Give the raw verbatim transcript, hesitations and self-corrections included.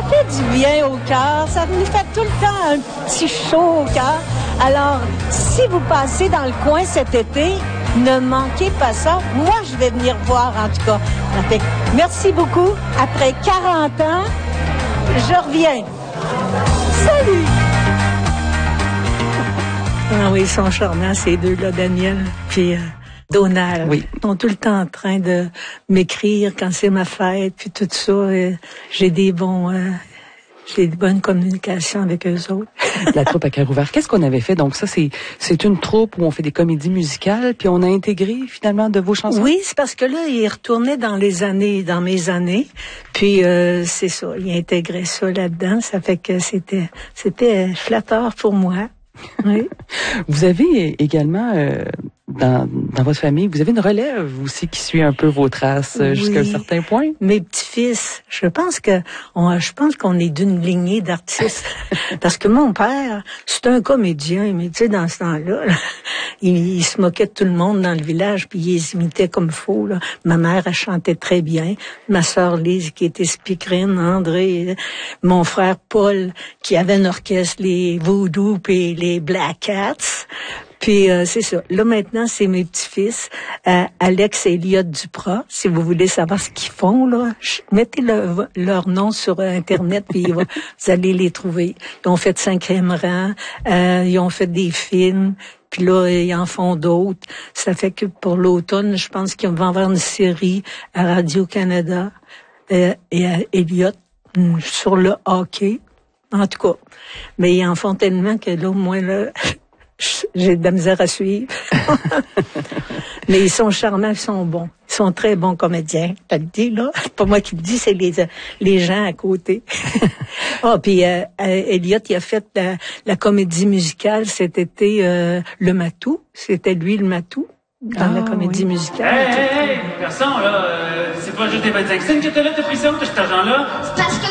fait du bien au cœur. Ça nous fait tout le temps un petit chaud au cœur. Alors, si vous passez dans le coin cet été, ne manquez pas ça. Moi, je vais venir voir, en tout cas. Fait que merci beaucoup. Après quarante ans, je reviens. Salut! Ah oui, ils sont charmants, ces deux-là, Daniel puis euh, Donald. Oui. Ils sont tout le temps en train de m'écrire quand c'est ma fête, puis tout ça. Et j'ai des bons... Euh, j'ai de bonnes communications avec eux autres. La troupe à cœur ouvert. Qu'est-ce qu'on avait fait? Donc ça, c'est c'est une troupe où on fait des comédies musicales, puis on a intégré finalement de vos chansons? Oui, c'est parce que là, il retournait dans les années, dans mes années, puis euh, c'est ça, il intégrait ça là-dedans. Ça fait que c'était c'était flatteur pour moi. Oui. Vous avez également, euh, dans, dans votre famille, vous avez une relève aussi qui suit un peu vos traces Oui. jusqu'à un certain point? Mes petits-fils, je pense que on, je pense qu'on est d'une lignée d'artistes. Parce que mon père, c'est un comédien, mais tu sais, dans ce temps-là, là, il, il se moquait de tout le monde dans le village, puis il les imitait comme faux. Là. Ma mère, elle chantait très bien. Ma sœur Lise, qui était speakerine, André, mon frère Paul, qui avait un orchestre, les Voodoo, puis les Black Cats. Puis euh, c'est ça. Là maintenant, c'est mes petits-fils, euh, Alex et Elliot Duprat. Si vous voulez savoir ce qu'ils font là, mettez le, leur nom sur Internet puis vous allez les trouver. Ils ont fait cinquième rang, euh, ils ont fait des films. Puis là, ils en font d'autres. Ça fait que pour l'automne, je pense qu'ils vont avoir une série à Radio-Canada euh, et à Elliot sur le hockey. En tout cas, mais ils en font tellement que là, au moins, là, j'ai de la misère à suivre. Mais ils sont charmants, ils sont bons. Ils sont très bons comédiens. Je te le dis, là. C'est pas moi qui le dis, c'est les, les gens à côté. Ah, oh, puis euh, Elliot, il a fait la, la comédie musicale cet été, euh, Le Matou. C'était lui, Le Matou, dans ah, la comédie oui. musicale. Hey, hey, hey, garçon, là, euh, c'est pas juste des vingt-cinq cents que t'as là, t'as pris ça, cet argent-là? C'est parce que